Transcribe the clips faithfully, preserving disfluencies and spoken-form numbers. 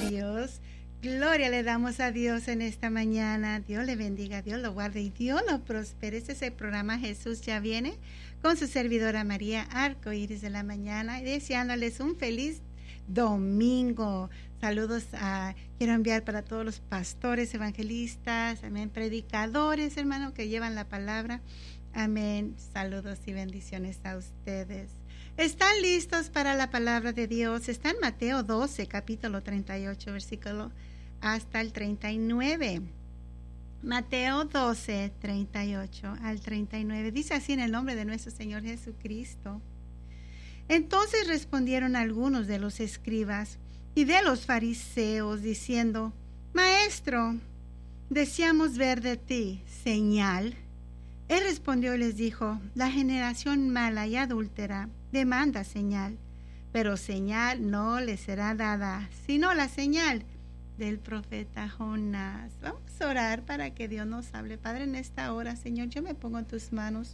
Dios. Gloria le damos a Dios en esta mañana. Dios le bendiga, Dios lo guarde y Dios lo prospere. Este es el programa Jesús ya viene con su servidora María Arco Iris de la mañana y deseándoles un feliz domingo. Saludos a, quiero enviar para todos los pastores, evangelistas, amén, predicadores, hermano, que llevan la palabra. Amén. Saludos y bendiciones a ustedes. ¿Están listos para la palabra de Dios? Está en Mateo doce, capítulo treinta y ocho, versículo hasta el treinta y nueve. Mateo doce, treinta y ocho al treinta y nueve. Dice así en el nombre de nuestro Señor Jesucristo. Entonces respondieron algunos de los escribas y de los fariseos diciendo: Maestro, deseamos ver de ti señal. Él respondió y les dijo: la generación mala y adúltera demanda señal, pero señal no le será dada, sino la señal del profeta Jonás. Vamos a orar para que Dios nos hable. Padre, en esta hora, Señor, yo me pongo en tus manos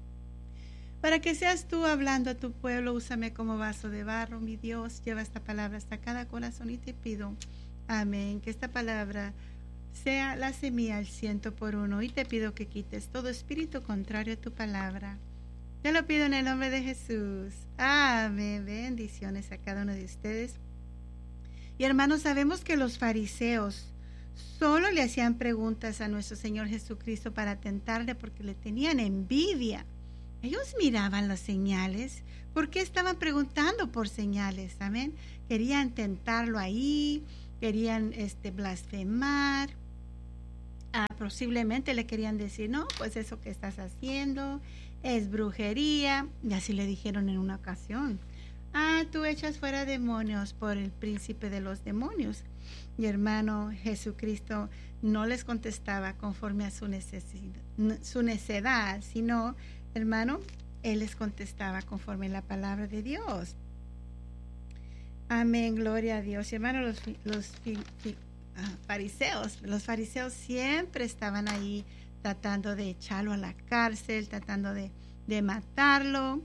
para que seas tú hablando a tu pueblo. Úsame como vaso de barro, mi Dios. Lleva esta palabra hasta cada corazón y te pido, amén, que esta palabra sea la semilla al ciento por uno, y te pido que quites todo espíritu contrario a tu palabra. Te lo pido en el nombre de Jesús. Amén. Bendiciones a cada uno de ustedes. Y hermanos, sabemos que los fariseos solo le hacían preguntas a nuestro Señor Jesucristo para tentarle porque le tenían envidia. Ellos miraban las señales. ¿Por qué estaban preguntando por señales? Amén. Querían tentarlo ahí, querían este, blasfemar. Ah, posiblemente le querían decir: no, pues eso que estás haciendo es brujería. Y así le dijeron en una ocasión: ah, tú echas fuera demonios por el príncipe de los demonios. Y hermano, Jesucristo no les contestaba conforme a su necesidad, su necedad, sino, hermano, Él les contestaba conforme a la palabra de Dios. Amén, gloria a Dios. Y hermano, los, los fi, fi, ah, fariseos, los fariseos siempre estaban ahí tratando de echarlo a la cárcel, tratando de, de matarlo.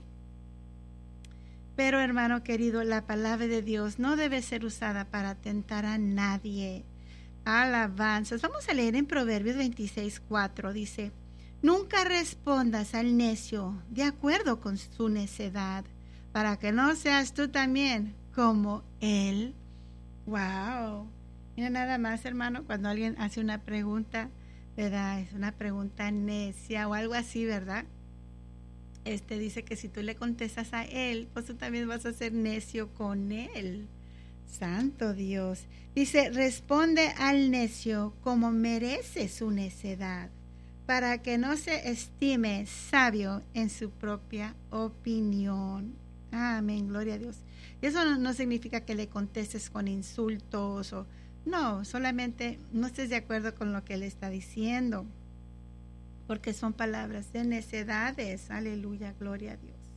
Pero hermano querido, la palabra de Dios no debe ser usada para tentar a nadie. Alabanzas. Vamos a leer en Proverbios veintiséis, cuatro. Dice: nunca respondas al necio de acuerdo con su necedad, para que no seas tú también como él. Wow. Mira nada más, hermano, cuando alguien hace una pregunta, ¿verdad? Es una pregunta necia o algo así, ¿verdad? Este dice que si tú le contestas a él, pues tú también vas a ser necio con él. Santo Dios. Dice: responde al necio como merece su necedad, para que no se estime sabio en su propia opinión. Amén, gloria a Dios. Y eso no, no significa que le contestes con insultos o no, solamente no estés de acuerdo con lo que él está diciendo, porque son palabras de necedades. Aleluya, gloria a Dios.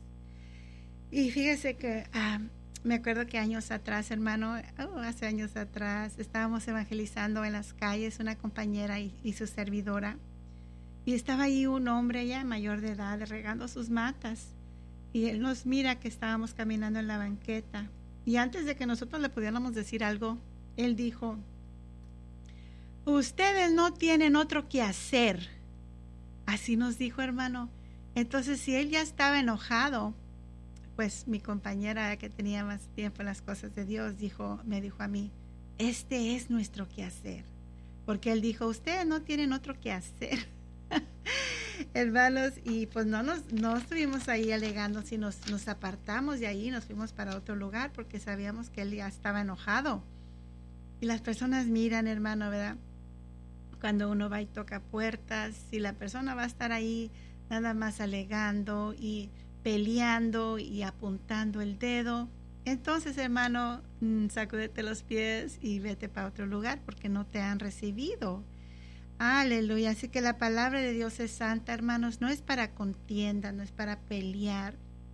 Y fíjese que ah, me acuerdo que años atrás, hermano, oh, hace años atrás, estábamos evangelizando en las calles, una compañera y, y su servidora, y estaba ahí un hombre ya mayor de edad regando sus matas, y él nos mira que estábamos caminando en la banqueta, y antes de que nosotros le pudiéramos decir algo, él dijo: ustedes no tienen otro que hacer. Así nos dijo, hermano. Entonces, si él ya estaba enojado, pues mi compañera que tenía más tiempo en las cosas de Dios dijo, me dijo a mí: este es nuestro quehacer. Porque él dijo: ustedes no tienen otro que hacer. Hermanos, y pues no nos no estuvimos ahí alegando, si nos, nos apartamos de ahí, nos fuimos para otro lugar porque sabíamos que él ya estaba enojado. Y las personas miran, hermano, ¿verdad? Cuando uno va y toca puertas, si la persona va a estar ahí nada más alegando y peleando y apuntando el dedo, entonces, hermano, sacúdete los pies y vete para otro lugar porque no te han recibido. Aleluya. Así que la palabra de Dios es santa, hermanos, no es para contienda, no es para pelear.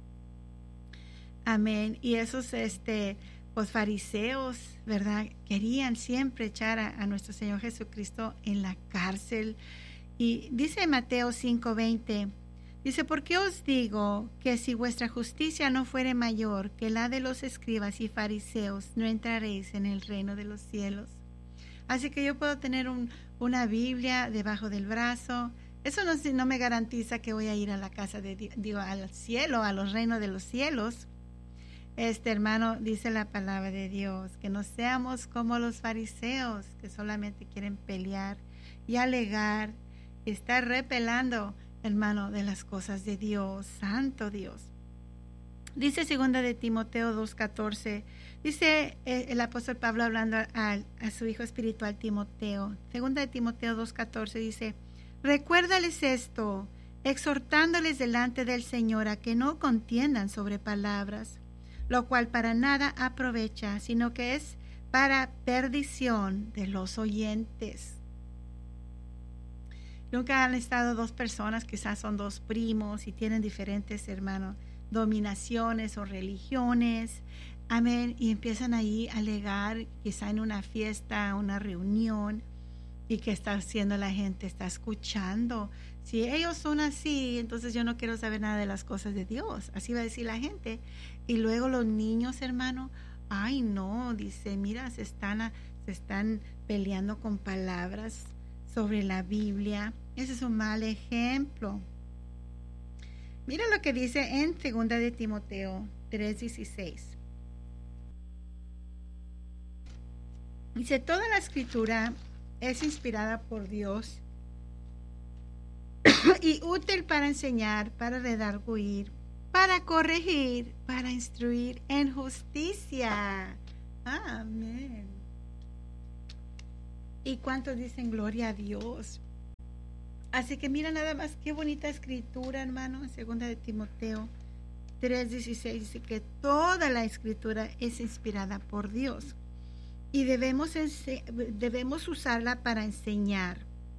Amén. Y esos este pues fariseos, ¿verdad?, querían siempre echar a, a nuestro Señor Jesucristo en la cárcel. Y dice Mateo cinco veinte: Dice, ¿por qué os digo que si vuestra justicia no fuere mayor que la de los escribas y fariseos, no entraréis en el reino de los cielos? Así que yo puedo tener un, una Biblia debajo del brazo. Eso no, no me garantiza que voy a ir a la casa de Dios, digo, al cielo, a los reinos de los cielos. Este hermano, dice la palabra de Dios, que no seamos como los fariseos, que solamente quieren pelear y alegar, y estar repelando, hermano, de las cosas de Dios, santo Dios. Dice segunda de Timoteo dos catorce, dice eh, el apóstol Pablo hablando a, a, a su hijo espiritual Timoteo. Segunda de Timoteo dos catorce dice, recuérdales esto, exhortándoles delante del Señor a que no contiendan sobre palabras, lo cual para nada aprovecha, sino que es para perdición de los oyentes. Nunca han estado dos personas, quizás son dos primos y tienen diferentes, hermanos, dominaciones o religiones, amén, y empiezan ahí a alegar, quizá en una fiesta, una reunión, y que está haciendo la gente, está escuchando. Si ellos son así, entonces yo no quiero saber nada de las cosas de Dios, así va a decir la gente. Y luego los niños, hermano, ay no, dice, mira, se están, a, se están peleando con palabras sobre la Biblia. Ese es un mal ejemplo. Mira lo que dice en segunda de Timoteo tres dieciséis. Dice, toda la escritura es inspirada por Dios y útil para enseñar, para redarguir, para corregir, para instruir en justicia. Amén. ¿Y cuántos dicen gloria a Dios? Así que mira nada más qué bonita escritura, hermano, en segunda de Timoteo tres dieciséis dice que toda la escritura es inspirada por Dios y debemos, debemos usarla para enseñar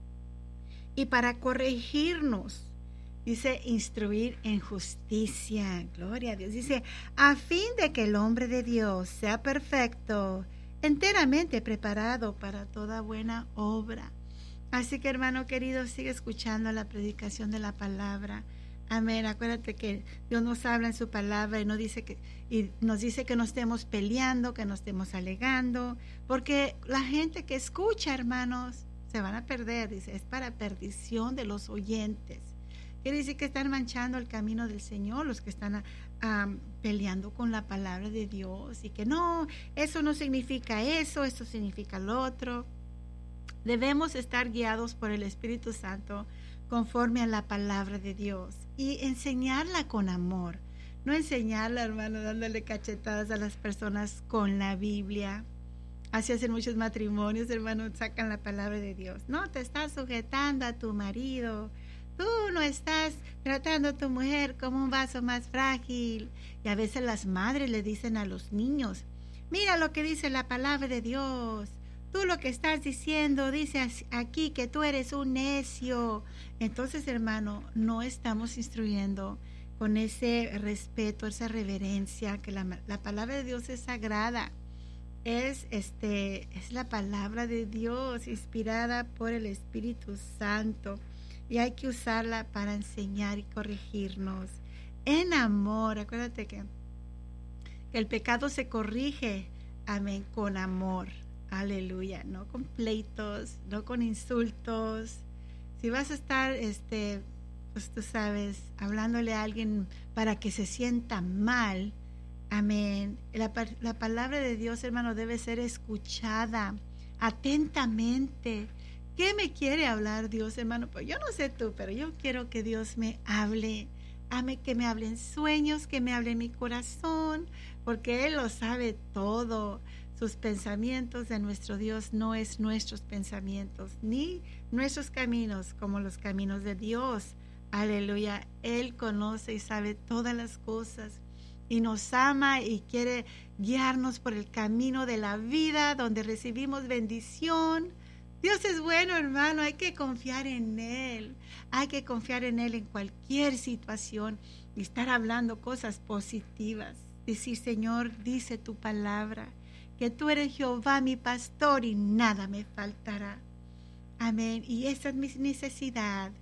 y para corregirnos. Dice, instruir en justicia. Gloria a Dios. Dice, a fin de que el hombre de Dios sea perfecto, enteramente preparado para toda buena obra. Así que, hermano querido, sigue escuchando la predicación de la palabra. Amén. Acuérdate que Dios nos habla en su palabra y nos dice que, y nos dice que no estemos peleando, que no estemos alegando, porque la gente que escucha, hermanos, se van a perder. Dice, es para perdición de los oyentes. Quiere decir que están manchando el camino del Señor, los que están um, peleando con la palabra de Dios, y que no, eso no significa eso, eso significa lo otro. Debemos estar guiados por el Espíritu Santo conforme a la palabra de Dios y enseñarla con amor. No enseñarla, hermano, dándole cachetadas a las personas con la Biblia. Así hacen muchos matrimonios, hermano, sacan la palabra de Dios. No te estás sujetando a tu marido. Tú no estás tratando a tu mujer como un vaso más frágil. Y a veces las madres le dicen a los niños, mira lo que dice la palabra de Dios. Tú lo que estás diciendo dice aquí que tú eres un necio. Entonces, hermano, no estamos instruyendo con ese respeto, esa reverencia, que la, la palabra de Dios es sagrada. Es, este, es la palabra de Dios inspirada por el Espíritu Santo. Y hay que usarla para enseñar y corregirnos en amor. Acuérdate que, que el pecado se corrige, amén, con amor. Aleluya, no con pleitos, no con insultos. Si vas a estar, este, pues tú sabes, hablándole a alguien para que se sienta mal, amén. La, la palabra de Dios, hermano, debe ser escuchada atentamente. ¿Qué me quiere hablar Dios, hermano? Pues yo no sé tú, pero yo quiero que Dios me hable. Ame, que me hable en sueños, que me hable en mi corazón, porque Él lo sabe todo. Sus pensamientos de nuestro Dios no es nuestros pensamientos, ni nuestros caminos como los caminos de Dios. Aleluya. Él conoce y sabe todas las cosas y nos ama y quiere guiarnos por el camino de la vida donde recibimos bendición. Dios es bueno, hermano, hay que confiar en Él, hay que confiar en Él en cualquier situación y estar hablando cosas positivas. Decir, Señor, dice tu palabra, que tú eres Jehová mi pastor y nada me faltará. Amén. Y esa es mi necesidad.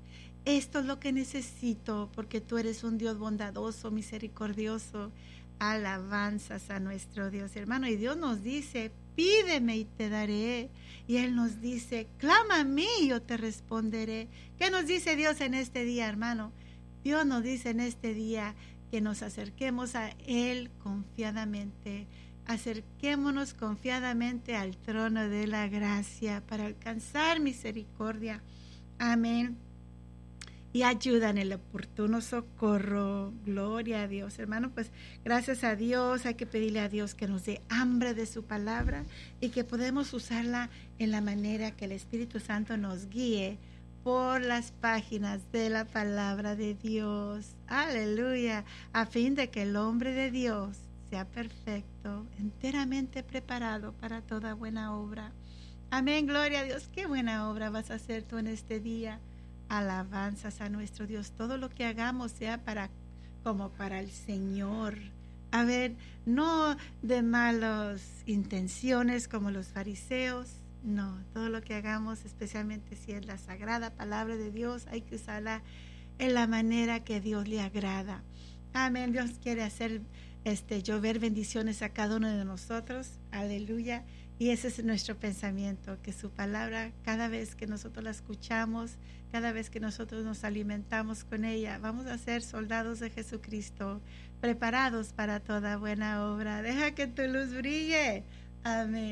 esto es lo que necesito, porque tú eres un Dios bondadoso, misericordioso. Alabanzas a nuestro Dios, hermano. Y Dios nos dice, pídeme y te daré. Y Él nos dice, clama a mí y yo te responderé. ¿Qué nos dice Dios en este día, hermano? Dios nos dice en este día que nos acerquemos a Él confiadamente. Acerquémonos confiadamente al trono de la gracia para alcanzar misericordia. Amén. Y ayuda en el oportuno socorro. Gloria a Dios, hermano. Pues gracias a Dios, hay que pedirle a Dios que nos dé hambre de su palabra y que podamos usarla en la manera que el Espíritu Santo nos guíe por las páginas de la palabra de Dios. Aleluya. A fin de que el hombre de Dios sea perfecto, enteramente preparado para toda buena obra. Amén. Gloria a Dios. Qué buena obra vas a hacer tú en este día. Alabanzas a nuestro Dios. Todo lo que hagamos sea para como para el Señor. A ver, no de malas intenciones como los fariseos. No, todo lo que hagamos, especialmente si es la sagrada palabra de Dios, hay que usarla en la manera que Dios le agrada. Amén. Dios quiere hacer este llover bendiciones a cada uno de nosotros. Aleluya. Y ese es nuestro pensamiento, que su palabra, cada vez que nosotros la escuchamos, cada vez que nosotros nos alimentamos con ella, vamos a ser soldados de Jesucristo, preparados para toda buena obra. Deja que tu luz brille. Amén.